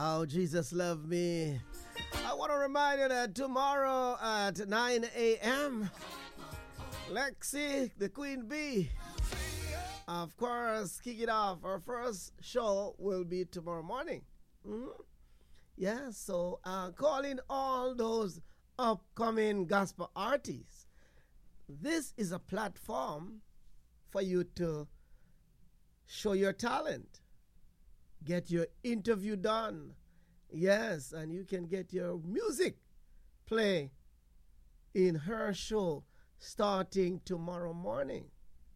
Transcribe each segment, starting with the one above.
Oh, Jesus love me. I want to remind you that tomorrow at 9 a.m., Lexi, the Queen Bee, of course, kick it off. Our first show will be tomorrow morning. Mm-hmm. Yeah, so calling all those upcoming gospel artists. This is a platform for you to show your talent, get your interview done. Yes, and you can get your music play in her show starting tomorrow morning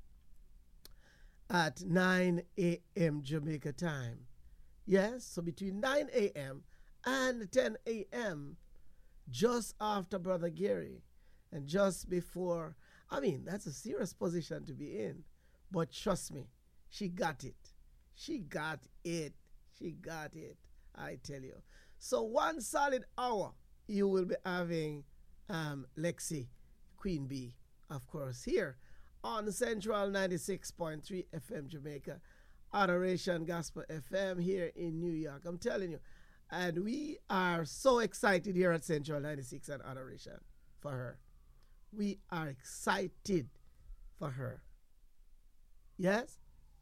at 9 a.m. Jamaica time. Yes, so between 9 a.m. and 10 a.m., just after Brother Gary and just before. I mean, that's a serious position to be in. But trust me, she got it. She got it. She got it. I tell you. So 1 solid hour, you will be having Lexi, Queen Bee, of course, here on Central 96.3 FM Jamaica, Adoration Gospel FM here in New York. I'm telling you. And we are so excited here at Central 96 and Adoration for her. We are excited for her. Yes?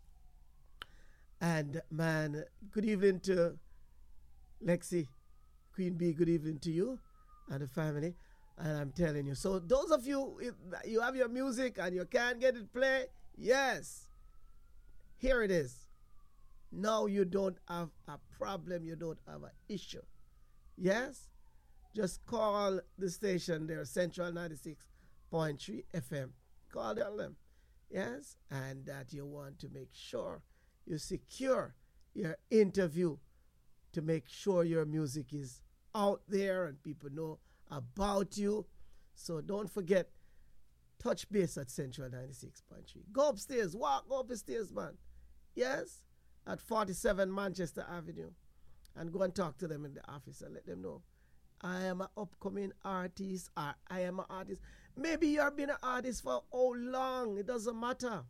And man, good evening to Lexi, Queen Bee, good evening to you and the family. And I'm telling you, so those of you, if you have your music and you can't get it play, yes, here it is. Now you don't have a problem, you don't have an issue. Yes? Just call the station there, Central 96.3 FM. Call them. Yes? And that you want to make sure you secure your interview to make sure your music is out there and people know about you. So don't forget, touch base at Central 96.3. Go upstairs, walk up the stairs, man. Yes? At 47 Manchester Avenue. And go and talk to them in the office and let them know I am an upcoming artist, or I am an artist. Maybe you have been an artist for how long, it doesn't matter.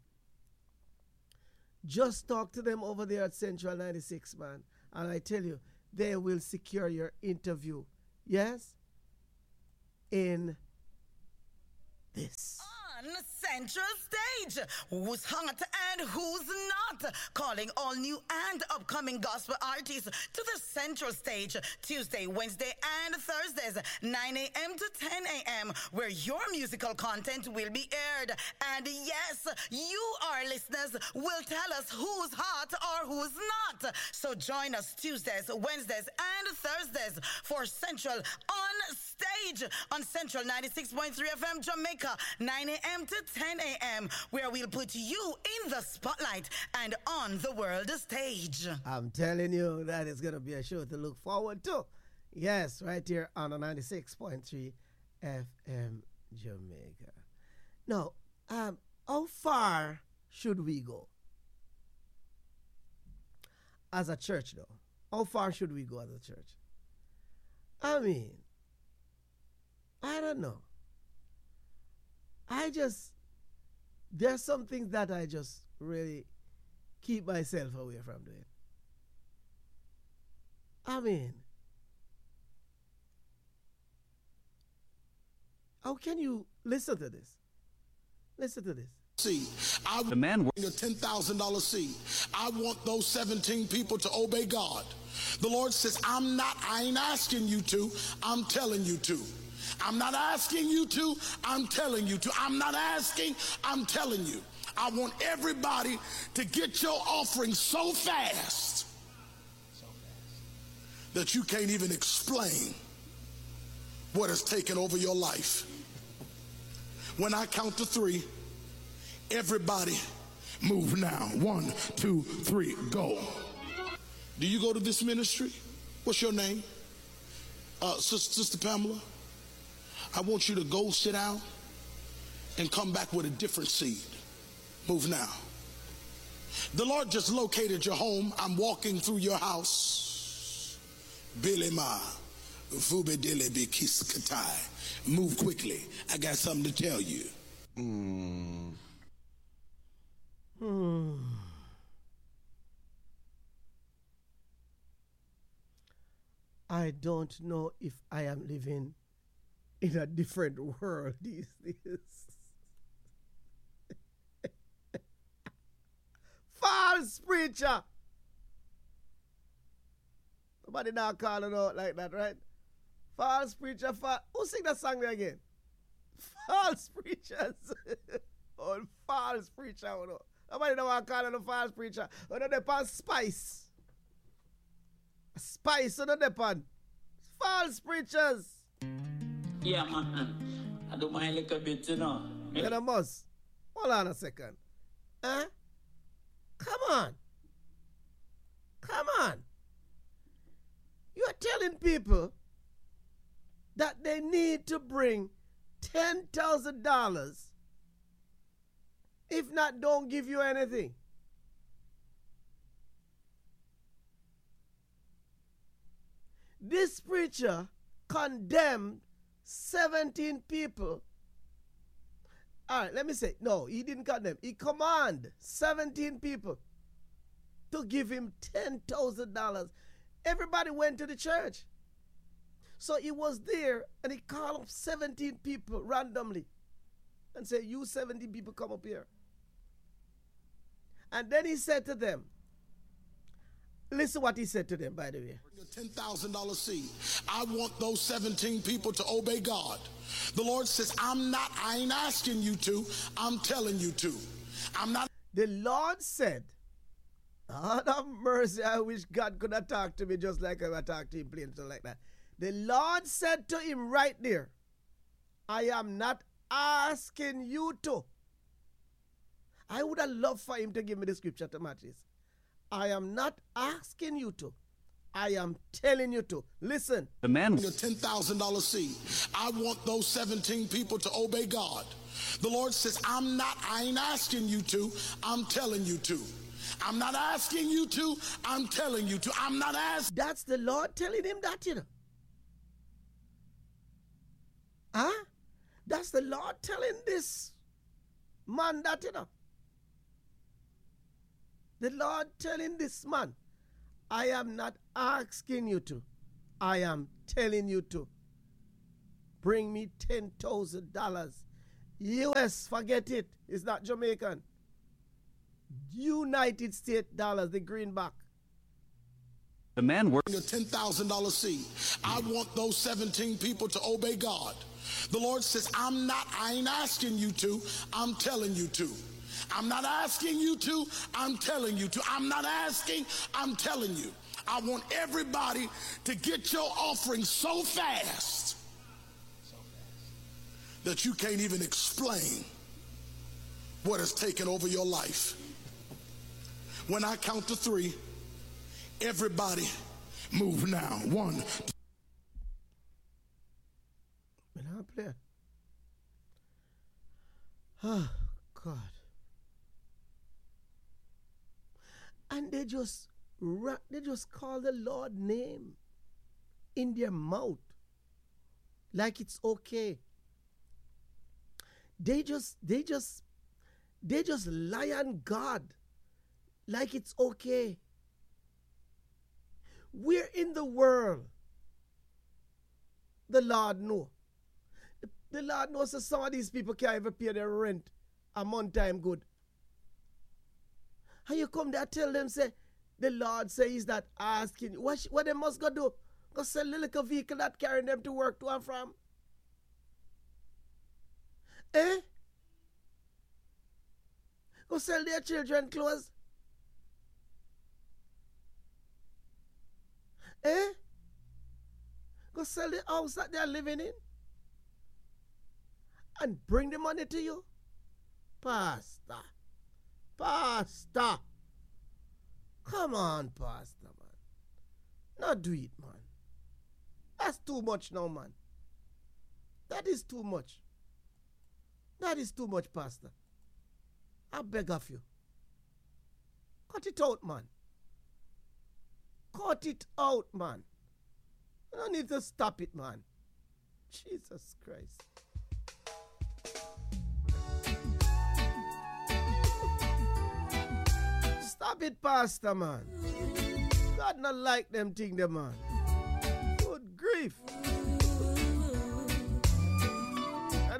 Just talk to them over there at Central 96, man. And I tell you, they will secure your interview. Yes? In this. On Central Stage, who's hot and who's not? Calling all new and upcoming gospel artists to the Central Stage, Tuesday, Wednesday, and Thursdays, 9 a.m. to 10 a.m., where your musical content will be aired. And yes, you, our listeners, will tell us who's hot or who's not. So join us Tuesdays, Wednesdays, and Thursdays for Central on Stage on Central 96.3 FM Jamaica, 9 a.m. to 10 a.m., where we'll put you in the spotlight and on the world stage. I'm telling you, that is going to be a show to look forward to. Yes, right here on the 96.3 FM Jamaica. Now, how far should we go? As a church, though. How far should we go as a church? I mean, I don't know. There's some things that I just really keep myself away from doing. I mean, how can you listen to this? Listen to this. See, the man a $10,000 seed. I want those 17 people to obey God. The Lord says, I ain't asking you to, I'm telling you to. I'm not asking you to, I'm telling you to. I'm not asking, I'm telling you. I want everybody to get your offering so fast that you can't even explain what has taken over your life. When I count to 3, everybody move now. 1, 2, 3, go. Do you go to this ministry? What's your name? Sister Pamela? I want you to go sit down and come back with a different seed. Move now. The Lord just located your home. I'm walking through your house. Bilema, Fubedele Bikiskatai. Move quickly. I got something to tell you. I don't know if I am living in a different world these days. False preacher. Nobody now calling out like that, right? False preacher. Who sing that song there again? False preachers. Oh, false preacher. No. Nobody know what calling a false preacher. Oh, no, they're on spice. Spice, oh, no, they're on. False preachers. Yeah, man. I don't mind a little bit, you know. Then I must. Hold on a second. Huh? Come on. Come on. You are telling people that they need to bring $10,000. If not, don't give you anything. This preacher condemned 17 people. All right, let me say, no, he didn't condemn. He commanded 17 people to give him $10,000. Everybody went to the church. So he was there and he called up 17 people randomly and said, you 17 people come up here. And then he said to them, listen what he said to them, by the way. A $10,000 seed. I want those 17 people to obey God. The Lord says, I ain't asking you to, I'm telling you to. I'm not. The Lord said, God have mercy, I wish God could have talked to me just like I talked to him, plain so like that. The Lord said to him right there, I am not asking you to. I would have loved for him to give me the scripture to match this. I am not asking you to. I am telling you to. Listen. The man. A $10,000 seed. I want those 17 people to obey God. The Lord says, I ain't asking you to, I'm telling you to. I'm not asking you to, I'm telling you to. I'm not asking. That's the Lord telling him that, you know. Huh? That's the Lord telling this man that, you know. The Lord telling this man, I am not asking you to. I am telling you to. Bring me $10,000. US, forget it. It's not Jamaican. United States dollars, the greenback. The man works. A $10,000 seed. I want those 17 people to obey God. The Lord says, I ain't asking you to, I'm telling you to. I'm not asking you to, I'm telling you to. I'm not asking, I'm telling you. I want everybody to get your offering so fast that you can't even explain what has taken over your life. When I count to 3, everybody move now. 1. Oh, God. And they just call the Lord's name in their mouth like it's okay. They just lie on God like it's okay. We're in the world. The Lord knows. The Lord knows that some of these people can't even pay their rent a month time good. And you come there tell them, say, the Lord says he's not asking you. What they must go do? Go sell the little vehicle that carrying them to work to and from? Eh? Go sell their children clothes? Eh? Go sell the house that they're living in? And bring the money to you? Pastor. Come on, Pastor, man. Not do it, man. That's too much now, man. That is too much. That is too much, Pastor. I beg of you. Cut it out, man. Cut it out, man. You don't need to stop it, man. Jesus Christ. Stop it, Pastor, man. God not like them thing, them, man.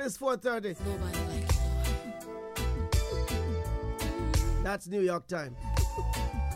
is 4:30. Nobody like you. That's New York time.